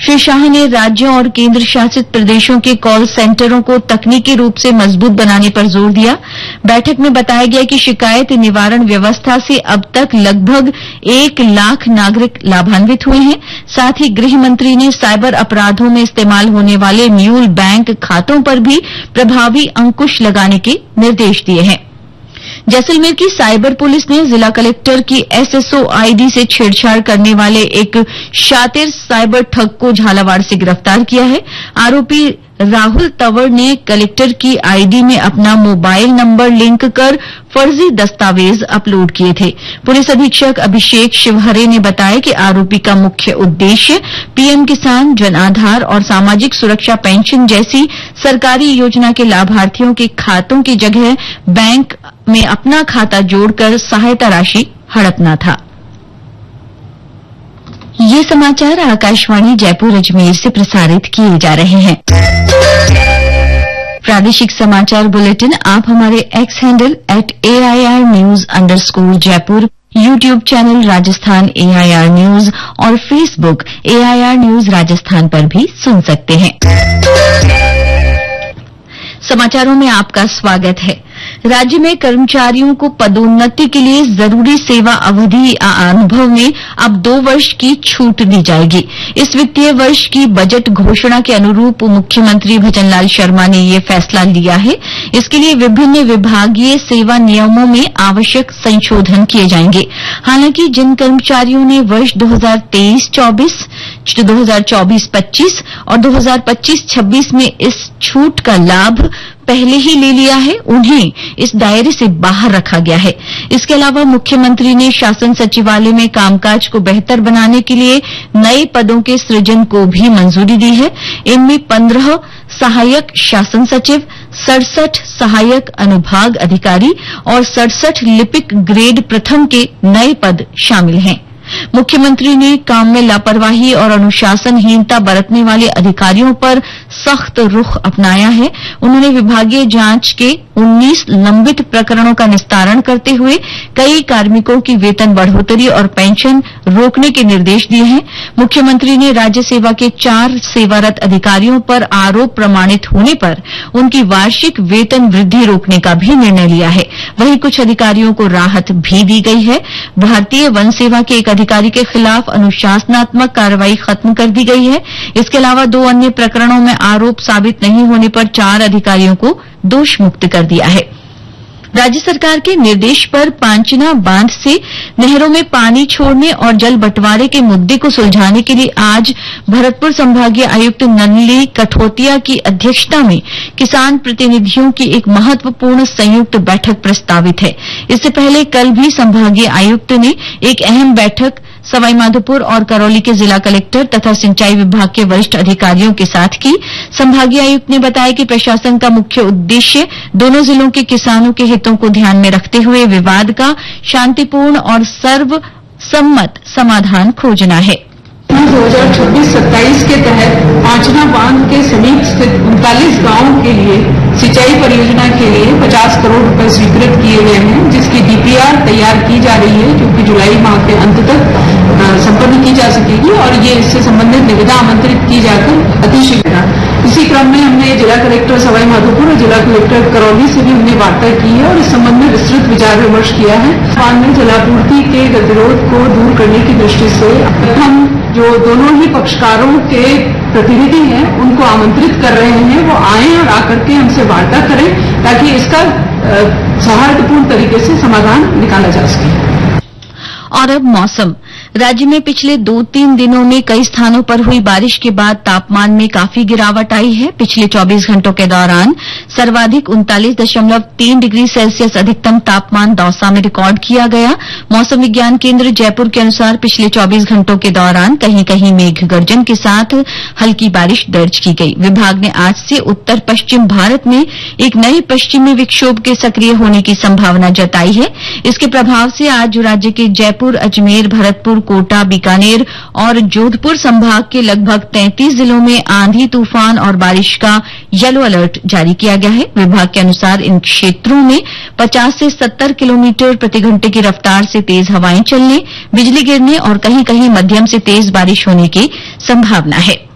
श्री शाह ने राज्यों और केंद्र शासित प्रदेशों के कॉल सेंटरों को तकनीकी रूप से मजबूत बनाने पर जोर दिया। बैठक में बताया गया कि शिकायत निवारण व्यवस्था से अब तक लगभग 1 लाख नागरिक लाभान्वित हुए हैं। साथ ही गृह मंत्री ने साइबर अपराधों में इस्तेमाल होने वाले म्यूल बैंक खातों पर भी प्रभावी अंकुश लगाने के निर्देश दिए हैं। जैसलमेर की साइबर पुलिस ने जिला कलेक्टर की एसएसओ आईडी से छेड़छाड़ करने वाले एक शातिर साइबर ठग को झालावाड़ से गिरफ्तार किया है। आरोपी राहुल तंवर ने कलेक्टर की आईडी में अपना मोबाइल नंबर लिंक कर फर्जी दस्तावेज अपलोड किए थे। पुलिस अधीक्षक अभिषेक शिवहरे ने बताया कि आरोपी का मुख्य उद्देश्य पीएम किसान, जन आधार और सामाजिक सुरक्षा पेंशन जैसी सरकारी योजना के लाभार्थियों के खातों की जगह बैंक में अपना खाता जोड़कर सहायता राशि हड़पना था। ये समाचार आकाशवाणी जयपुर अजमेर से प्रसारित किए जा रहे हैं। प्रादेशिक समाचार बुलेटिन आप हमारे x handle @AIR News_ Jaipur, YouTube channel Rajasthan AIR news और फेसबुक AIR न्यूज राजस्थान पर भी सुन सकते हैं। समाचारों में आपका स्वागत है। राज्य में कर्मचारियों को पदोन्नति के लिए जरूरी सेवा अवधि अनुभव में अब 2 वर्ष की छूट दी जाएगी। इस वित्तीय वर्ष की बजट घोषणा के अनुरूप मुख्यमंत्री भजनलाल शर्मा ने ये फैसला लिया है। इसके लिए विभिन्न विभागीय सेवा नियमों में आवश्यक संशोधन किए जाएंगे। हालांकि जिन कर्मचारियों ने वर्ष 2023-24, 2024-25 और 2025-26 में इस छूट का लाभ पहले ही ले लिया है, उन्हें इस दायरे से बाहर रखा गया है। इसके अलावा मुख्यमंत्री ने शासन सचिवालय में कामकाज को बेहतर बनाने के लिए नए पदों के सृजन को भी मंजूरी दी है। इनमें 15 सहायक शासन सचिव, 67 सहायक अनुभाग अधिकारी और 67 लिपिक ग्रेड प्रथम के नए पद शामिल हैं। मुख्यमंत्री ने काम में लापरवाही और अनुशासनहीनता बरतने वाले अधिकारियों पर सख्त रुख अपनाया है। उन्होंने विभागीय जांच के 19 लंबित प्रकरणों का निस्तारण करते हुए कई कार्मिकों की वेतन बढ़ोतरी और पेंशन रोकने के निर्देश दिए हैं। मुख्यमंत्री ने राज्य सेवा के 4 सेवारत अधिकारियों पर आरोप प्रमाणित होने पर उनकी वार्षिक वेतन वृद्धि रोकने का भी निर्णय लिया है। वहीं कुछ अधिकारियों को राहत भी दी गई है। भारतीय वन सेवा के एक अधिकारी के खिलाफ अनुशासनात्मक कार्रवाई खत्म कर दी गई है। इसके अलावा 2 अन्य प्रकरणों में आरोप साबित नहीं होने पर 4 अधिकारियों को दोष मुक्त कर दिया है। राज्य सरकार के निर्देश पर पांचना बांध से नहरों में पानी छोड़ने और जल बंटवारे के मुद्दे को सुलझाने के लिए आज भरतपुर संभागीय आयुक्त नलिनी कठोतिया की अध्यक्षता में किसान प्रतिनिधियों की एक महत्वपूर्ण संयुक्त बैठक प्रस्तावित है। इससे पहले कल भी संभागीय आयुक्त ने एक अहम बैठक सवाईमाधोपुर और करौली के जिला कलेक्टर तथा सिंचाई विभाग के वरिष्ठ अधिकारियों के साथ की। संभागीय आयुक्त ने बताया कि प्रशासन का मुख्य उद्देश्य दोनों जिलों के किसानों के हितों को ध्यान में रखते हुए विवाद का शांतिपूर्ण और सर्वसम्मत समाधान खोजना है। 2026-27 के तहत पांचना बांध के समीप स्थित 39 गांवों के लिए सिंचाई परियोजना के लिए 50 करोड़ रुपए स्वीकृत किए गए हैं, जिसकी डीपीआर तैयार की जा रही है, जो कि जुलाई माह के अंत तक संपन्न की जा सकेगी और ये इससे संबंधित निविदा आमंत्रित की जाकर अतिशीघ्र। इसी क्रम में हमने जिला कलेक्टर सवाईमाधोपुर और जिला कलेक्टर करौली से भी हमने वार्ता की है और इस संबंध में विस्तृत विचार विमर्श किया है। बांध में जलापूर्ति के गतिरोध को दूर करने की दृष्टि से हम जो दोनों ही पक्षकारों के प्रतिनिधि हैं उनको आमंत्रित कर रहे हैं, वो आए और आकर के हमसे वार्ता करें ताकि इसका सौहार्दपूर्ण तरीके से समाधान निकाला जा सके। और अब मौसम। राज्य में पिछले 2-3 दिनों में कई स्थानों पर हुई बारिश के बाद तापमान में काफी गिरावट आई है। पिछले 24 घंटों के दौरान सर्वाधिक 39.3 डिग्री सेल्सियस अधिकतम तापमान दौसा में रिकॉर्ड किया गया। मौसम विज्ञान केंद्र जयपुर के अनुसार पिछले 24 घंटों के दौरान कहीं कहीं मेघ गर्जन के साथ हल्की बारिश दर्ज की गई। विभाग ने आज से उत्तर पश्चिम भारत में एक नए पश्चिमी विक्षोभ के सक्रिय होने की संभावना जताई है। इसके प्रभाव से आज राज्य के जयपुर, अजमेर, भरतपुर, कोटा, बीकानेर और जोधपुर संभाग के लगभग 33 जिलों में आंधी, तूफान और बारिश का येलो अलर्ट जारी किया गया है। विभाग के अनुसार इन क्षेत्रों में 50 से 70 किलोमीटर प्रति घंटे की रफ्तार से तेज हवाएं चलने, बिजली गिरने और कहीं कहीं मध्यम से तेज बारिश होने की संभावना है।